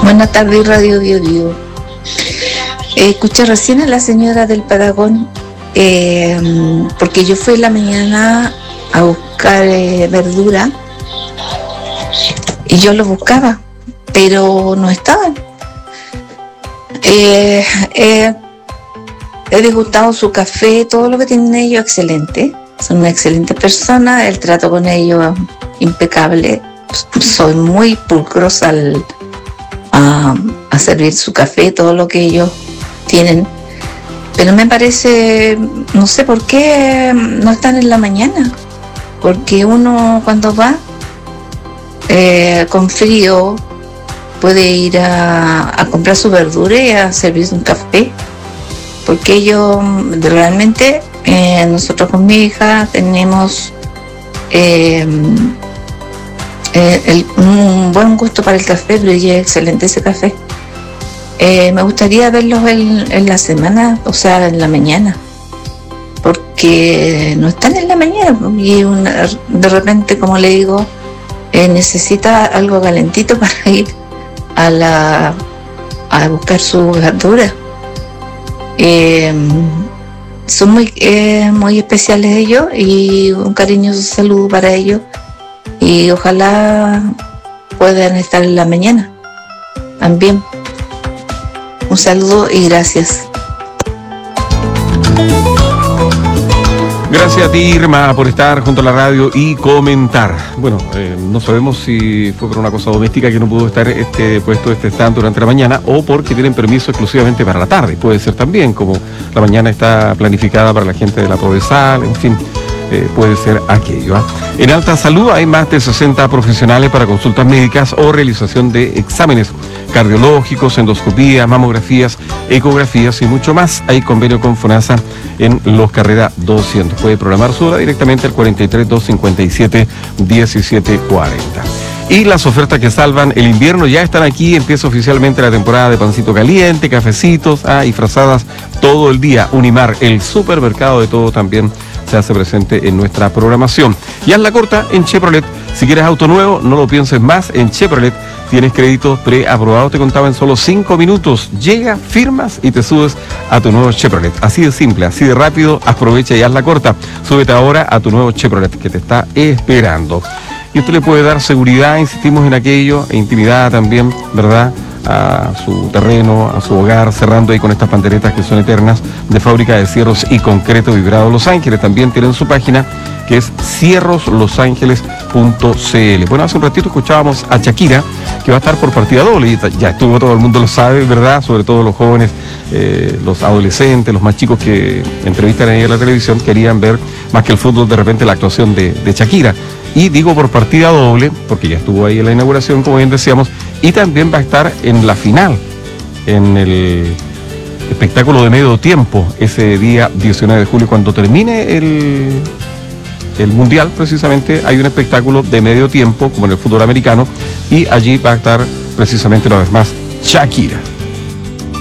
Buenas tardes, Radio Bio Bio. Escuché recién a la señora del Patagón, porque yo fui en la mañana a buscar verdura y yo lo buscaba, pero no estaban. He degustado su café, todo lo que tienen ellos, excelente. Son una excelente persona, el trato con ellos impecable. Soy muy pulcrosa a servir su café, todo lo que ellos tienen. Pero me parece, no sé por qué no están en la mañana, porque uno cuando va con frío puede ir a comprar su verdura y a servirse un café, porque ellos realmente, nosotros con mi hija tenemos un buen gusto para el café, pero ella es excelente ese café. Me gustaría verlos en la semana, o sea, en la mañana, porque no están en la mañana y de repente, como le digo, necesita algo calentito para ir a buscar su verdura. Son muy especiales ellos, y un cariñoso saludo para ellos, y ojalá puedan estar en la mañana también. Un saludo y gracias. Gracias a ti, Irma, por estar junto a la radio y comentar. Bueno, no sabemos si fue por una cosa doméstica que no pudo estar puesto este stand durante la mañana, o porque tienen permiso exclusivamente para la tarde. Puede ser también, como la mañana está planificada para la gente de la Provesal, en fin. Puede ser aquello. En Alta Salud hay más de 60 profesionales para consultas médicas o realización de exámenes cardiológicos, endoscopías, mamografías, ecografías y mucho más. Hay convenio con FONASA en Los Carrera 200. Puede programar su hora directamente al 43 257 1740. Y las ofertas que salvan el invierno ya están aquí. Empieza oficialmente la temporada de pancito caliente, cafecitos y frazadas todo el día. Unimar, el supermercado de todo, también se hace presente en nuestra programación. Y haz la corta en Chevrolet. Si quieres auto nuevo, no lo pienses más. En Chevrolet tienes créditos preaprobados, te contaba, en solo 5 minutos. Llega, firmas y te subes a tu nuevo Chevrolet. Así de simple, así de rápido. Aprovecha y haz la corta. Súbete ahora a tu nuevo Chevrolet que te está esperando. Y usted le puede dar seguridad, insistimos en aquello, e intimidad también, ¿verdad?, a su terreno, a su hogar, cerrando ahí con estas panderetas que son eternas, de Fábrica de Cierros y Concreto Vibrado Los Ángeles. También tienen su página, que es cierroslosangeles.cl. Bueno, hace un ratito escuchábamos a Shakira, que va a estar por partida doble, y ya estuvo, todo el mundo lo sabe, ¿verdad?, sobre todo los jóvenes, los adolescentes, los más chicos que entrevistan ahí en la televisión, querían ver más que el fútbol, de repente, la actuación de Shakira. Y digo por partida doble, porque ya estuvo ahí en la inauguración, como bien decíamos, y también va a estar en la final, en el espectáculo de medio tiempo, ese día 19 de julio, cuando termine el Mundial, precisamente, hay un espectáculo de medio tiempo, como en el fútbol americano, y allí va a estar precisamente una vez más Shakira.